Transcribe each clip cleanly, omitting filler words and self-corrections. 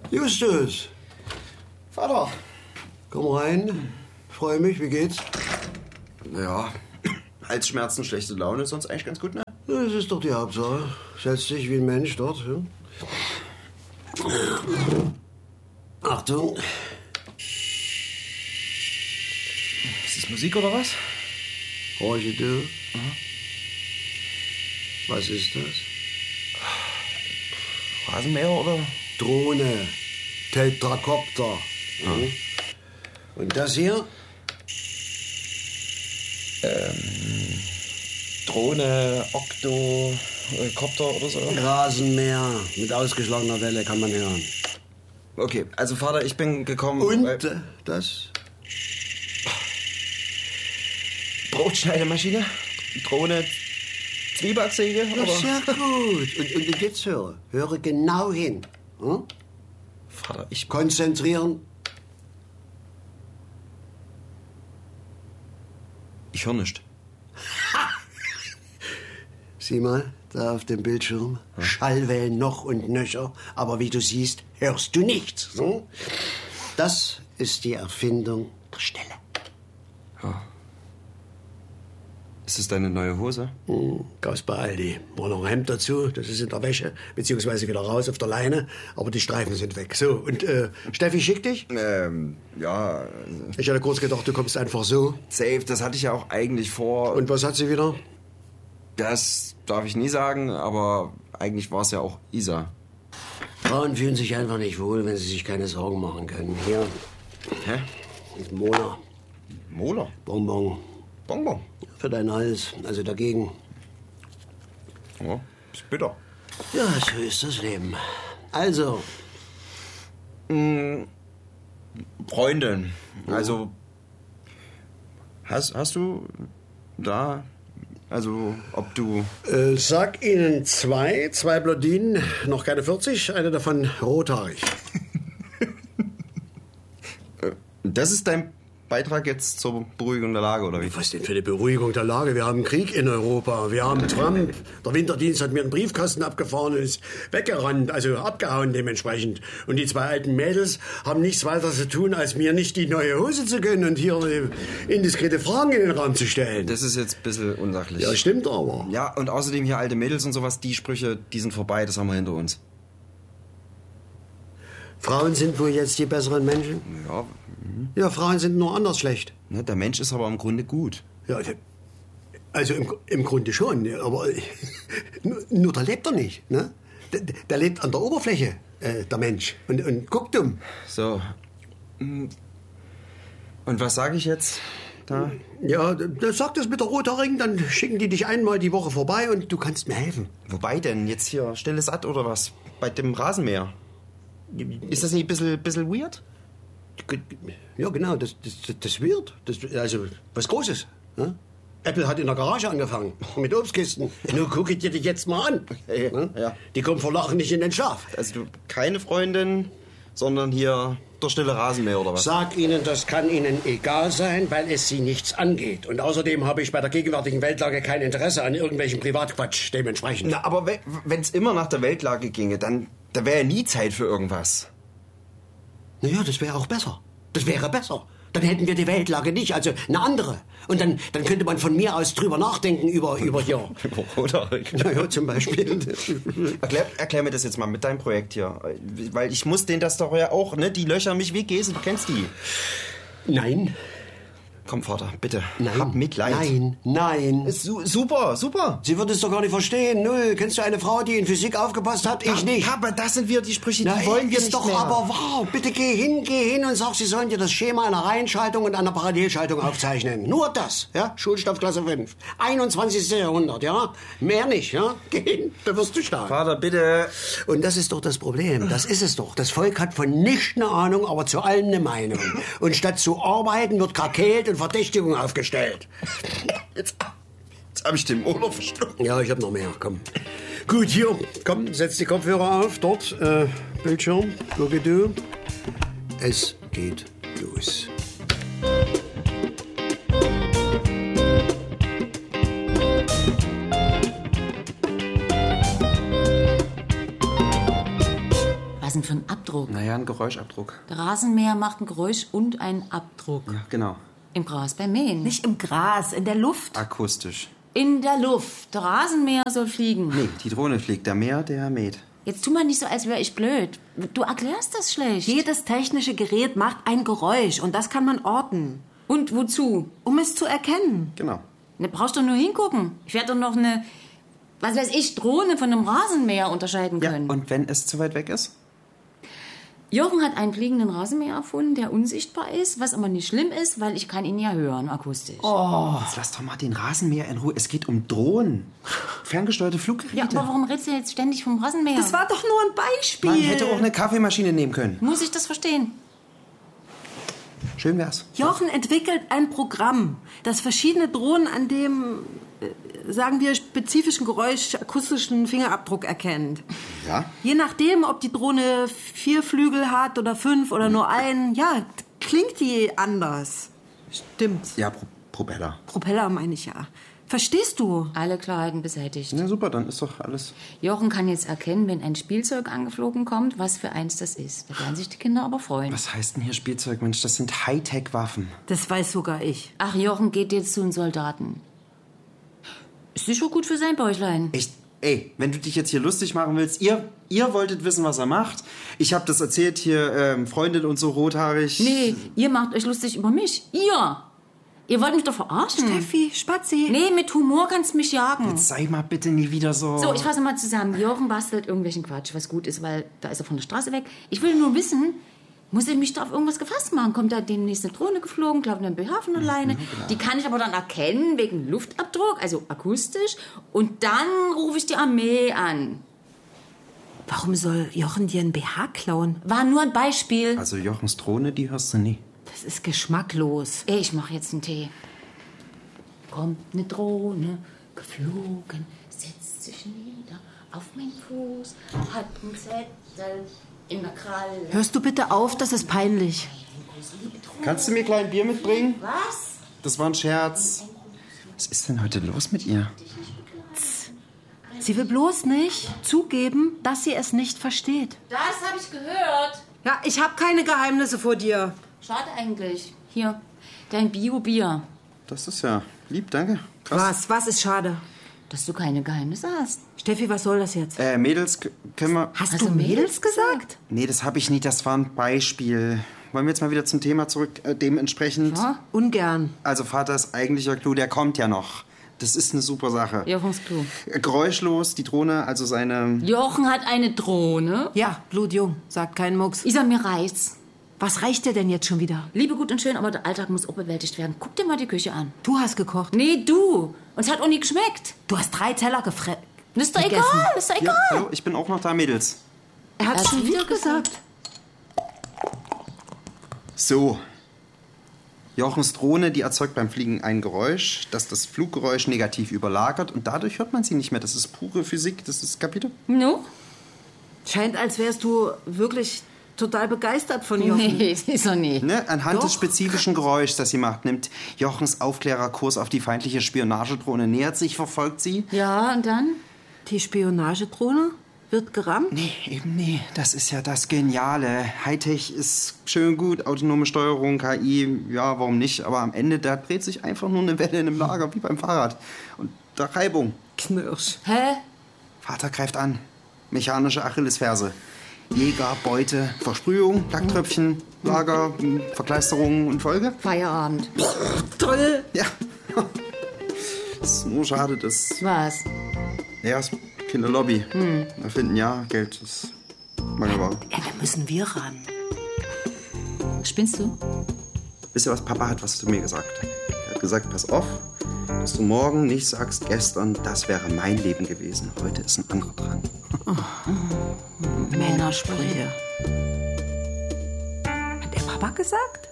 Justus. Vater. Komm rein. Freue mich, wie geht's? Ja, Halsschmerzen, schlechte Laune, sonst eigentlich ganz gut, ne? Das ist doch die Hauptsache. Setz dich wie ein Mensch dort. Ja? Achtung. Ist das Musik oder was? Horche du. Was ist das? Rasenmäher oder? Drohne. Tetrakopter. Mhm. Und das hier? Drohne, Okto, Kopter oder so? Rasenmäher. Mit ausgeschlagener Welle kann man hören. Okay, also Vater, ich bin gekommen... Und das? Brotschneidemaschine, Drohne, Zwiebacksäge, Ja, aber... sehr gut. Und jetzt höre. Höre genau hin. Hm? Vater, ich... Konzentrieren. Ich höre nicht. Sieh mal, da auf dem Bildschirm. Schallwellen noch und nöcher. Aber wie du siehst, hörst du nichts. Hm? Das ist die Erfindung der Stille. Ist das deine neue Hose? Kauf's bei Aldi. War noch ein Hemd dazu, das ist in der Wäsche, beziehungsweise wieder raus auf der Leine, aber die Streifen sind weg. So, und Steffi schickt dich? Ja... Ich hatte kurz gedacht, du kommst einfach so. Safe, das hatte ich ja auch eigentlich vor. Und was hat sie wieder? Das darf ich nie sagen, aber eigentlich war es ja auch Isa. Frauen fühlen sich einfach nicht wohl, wenn sie sich keine Sorgen machen können. Hier, Hä? ist Mola. Mola? Bonbon. Bonbon? Für deinen Hals, also dagegen. Ja, ist bitter. Ja, so ist das Leben. Also, Freundin, also... Hast du da... Also, ob du... sag Ihnen zwei Blondinen, noch keine 40, eine davon rothaarig. Das ist dein Beitrag jetzt zur Beruhigung der Lage, oder wie? Was denn für eine Beruhigung der Lage? Wir haben Krieg in Europa, wir haben Trump. Der Winterdienst hat mir einen Briefkasten abgefahren und ist weggerannt, also abgehauen dementsprechend. Und die zwei alten Mädels haben nichts weiter zu tun, als mir nicht die neue Hose zu gönnen und hier indiskrete Fragen in den Raum zu stellen. Das ist jetzt ein bisschen unsachlich. Ja, stimmt aber. Ja, und außerdem hier alte Mädels und sowas, die Sprüche, die sind vorbei, das haben wir hinter uns. Frauen sind wohl jetzt die besseren Menschen? Ja, Ja, Frauen sind nur anders schlecht. ne, der Mensch ist aber im Grunde gut. Ja, also im Grunde schon, aber nur da lebt er nicht. Ne? Der lebt an der Oberfläche, der Mensch, und guckt dumm. So. Und was sage ich jetzt da? Ja, sag das mit der Rothaarigen, dann schicken die dich einmal die Woche vorbei und du kannst mir helfen. Wobei denn? Jetzt hier stilles Ad oder was? Bei dem Rasenmäher. Ist das nicht ein bisschen weird? Ja, genau, das wird. Also, was Großes. Ne? Apple hat in der Garage angefangen, mit Obstkisten. Nun guck dir die jetzt mal an. Okay, Ne? ja. Die kommen vor Lachen nicht in den Schlaf. Also du, keine Freundin, sondern hier der stille Rasenmäher oder was? Sag Ihnen, das kann Ihnen egal sein, weil es Sie nichts angeht. Und außerdem habe ich bei der gegenwärtigen Weltlage kein Interesse an irgendwelchem Privatquatsch dementsprechend. Na, aber wenn es immer nach der Weltlage ginge, dann da wäre ja nie Zeit für irgendwas. Naja, das wäre auch besser. Das wäre besser. Dann hätten wir die Weltlage nicht, also eine andere. Und dann könnte man von mir aus drüber nachdenken über hier. Oder? Naja, zum Beispiel. Erklär mir das jetzt mal mit deinem Projekt hier. Weil ich muss denen das doch ja auch, ne? Die löchern mich wie Käse, du kennst die. Nein. Komm, Vater, bitte. Nein. Hab Mitleid. Nein. Ist super. Sie wird es doch gar nicht verstehen. Null. Kennst du eine Frau, die in Physik aufgepasst hat? Ich nicht. Aber das sind wir die Sprüche, die Na, wollen wir ist nicht doch mehr. aber wahr. Bitte geh hin und sag, sie sollen dir das Schema einer Reihenschaltung und einer Parallelschaltung aufzeichnen. Nur das, ja? Schulstoff Klasse 5. 21. Jahrhundert, ja? Mehr nicht, ja? Geh hin, da wirst du stark. Vater, bitte. Und das ist doch das Problem. Das ist es doch. Das Volk hat von nichts eine Ahnung, aber zu allem eine Meinung. Und statt zu arbeiten wird krakeelt und Verdächtigung aufgestellt. Jetzt hab ich den Motor verschluckt. Ja, ich hab noch mehr. Komm. Gut, hier. Komm, setz die Kopfhörer auf. Dort, Bildschirm. Gucke du. Es geht los. Was denn für ein Abdruck? Naja, ein Geräuschabdruck. Der Rasenmäher macht ein Geräusch und einen Abdruck. Ja, genau. Im Gras beim Mähen. Nicht im Gras, in der Luft. Akustisch. In der Luft. Der Rasenmäher soll fliegen. Nee, die Drohne fliegt. Der Mäher, der mäht. Jetzt tu mal nicht so, als wäre ich blöd. Du erklärst das schlecht. Jedes technische Gerät macht ein Geräusch und das kann man orten, Und wozu? um es zu erkennen. Genau. Ne, brauchst doch nur hingucken. Ich werde doch noch eine, was weiß ich, Drohne von einem Rasenmäher unterscheiden Ja, können. und wenn es zu weit weg ist? Jochen hat einen fliegenden Rasenmäher erfunden, der unsichtbar ist, was aber nicht schlimm ist, weil ich kann ihn ja hören, akustisch. Jetzt lass doch mal den Rasenmäher in Ruhe. Es geht um Drohnen. Ferngesteuerte Fluggeräte. Ja, aber warum redest du jetzt ständig vom Rasenmäher? Das war doch nur ein Beispiel. Man hätte auch eine Kaffeemaschine nehmen können. Muss ich das verstehen? Schön wär's. Jochen entwickelt ein Programm, das verschiedene Drohnen an dem, sagen wir, spezifischen Geräusch akustischen Fingerabdruck erkennt. Ja? Je nachdem, ob die Drohne 4 Flügel hat oder 5 oder nur einen, ja, klingt die anders. Stimmt's. Ja, Propeller. Propeller meine ich ja. Verstehst du? Alle Klarheiten beseitigt. Na super, dann ist doch alles... Jochen kann jetzt erkennen, wenn ein Spielzeug angeflogen kommt, was für eins das ist. Da werden sich die Kinder aber freuen. Was heißt denn hier Spielzeug, Mensch? Das sind Hightech-Waffen. Das weiß sogar ich. Ach, Jochen geht jetzt zu den Soldaten. Ist sicher gut für sein Bäuchlein. Echt? Ey, wenn du dich jetzt hier lustig machen willst, ihr wolltet wissen, was er macht. Ich habe das erzählt hier, Freundin und so rothaarig. Nee, ihr macht euch lustig über mich. Ihr wollt mich doch verarschen. Steffi, Spazi. Nee, mit Humor kannst du mich jagen. Jetzt sei mal bitte nie wieder so... So, ich fasse mal zusammen. Jochen bastelt irgendwelchen Quatsch, was gut ist, weil da ist er von der Straße weg. Ich will nur wissen, muss ich mich da auf irgendwas gefasst machen? Kommt da demnächst eine Drohne geflogen, glaubt ein BH von alleine? Genau. Die kann ich aber dann erkennen wegen Luftabdruck, also akustisch. Und dann rufe ich die Armee an. Warum soll Jochen dir ein BH klauen? War nur ein Beispiel. Also Jochens Drohne, die hörst du nie. Das ist geschmacklos. Ich mache jetzt einen Tee. Kommt eine Drohne, geflogen, setzt sich nieder auf meinen Fuß, hat einen Zettel in der Kralle. Hörst du bitte auf, das ist peinlich. Kannst du mir klein Bier mitbringen? Was? Das war ein Scherz. Was ist denn heute los mit ihr? Sie will bloß nicht zugeben, dass sie es nicht versteht. Das habe ich gehört. Ja, ich habe keine Geheimnisse vor dir. Schade eigentlich. Hier, dein Bio-Bier. Das ist ja lieb, danke. Krass. Was ist schade? Dass du keine Geheimnisse hast. Steffi, was soll das jetzt? Mädels, können wir... Hast du Mädels gesagt? Nee, das habe ich nie, das war ein Beispiel. Wollen wir jetzt mal wieder zum Thema zurück, dementsprechend... Ja? Ungern. Also Vaters eigentlicher Clou, der kommt ja noch. Das ist eine super Sache. Jochens Clou. Geräuschlos, die Drohne, also seine... Jochen hat eine Drohne. Ja, blutjung, sagt kein Mucks. Isa, mir reicht's. Was reicht dir denn jetzt schon wieder? Liebe gut und schön, aber der Alltag muss auch bewältigt werden. Guck dir mal die Küche an. Du hast gekocht. Nee, du. Und es hat auch nie geschmeckt. Du hast 3 Teller gegessen. Ist doch egal, ist doch Hier, egal. hallo, ich bin auch noch da, Mädels. Er hat schon wieder gesagt. So. Jochens Drohne, die erzeugt beim Fliegen ein Geräusch, das das Fluggeräusch negativ überlagert und dadurch hört man sie nicht mehr. Das ist pure Physik, das ist Kapitel. No? Scheint, als wärst du wirklich total begeistert von Jochen. Nee, ist er nie. Ne? Anhand Doch. des spezifischen Geräuschs, das sie macht, nimmt Jochens Aufklärerkurs auf die feindliche Spionagedrohne, nähert sich, verfolgt sie. Ja, und dann? Die Spionagedrohne wird gerammt? Nee, eben nee. Das ist ja das Geniale. Hightech ist schön gut, autonome Steuerung, KI, ja, warum nicht? Aber am Ende, da dreht sich einfach nur eine Welle in einem Lager, wie beim Fahrrad. Und da Reibung. Knirsch. Hä? Vater greift an. Mechanische Achillesferse. Jäger, Beute, Versprühung, Lacktröpfchen, Lager, Verkleisterung und Folge. Feierabend. Toll. Ja. Es ist nur schade, dass... Was? Ja, es ist keine Lobby. Erfinden ja, Geld ist mangelbar. Ja, da müssen wir ran. Spinnst du? Wisst ihr was? Papa hat was zu mir gesagt. Er hat gesagt, pass auf, dass du morgen nicht sagst, gestern, das wäre mein Leben gewesen. Heute ist ein anderer dran. Männersprüche. Hat der Papa gesagt?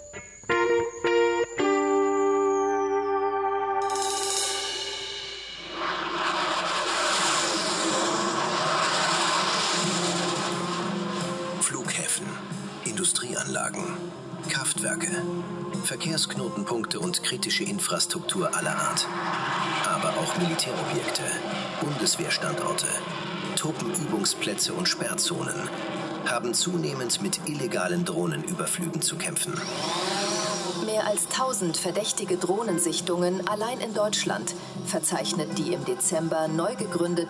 Flughäfen, Industrieanlagen, Kraftwerke, Verkehrsknotenpunkte und kritische Infrastruktur aller Art. Aber auch Militärobjekte, Bundeswehrstandorte, Truppenübungsplätze und Sperrzonen. haben zunehmend mit illegalen Drohnenüberflügen zu kämpfen. Mehr als 1000 verdächtige Drohnensichtungen allein in Deutschland verzeichnet die im Dezember neu gegründete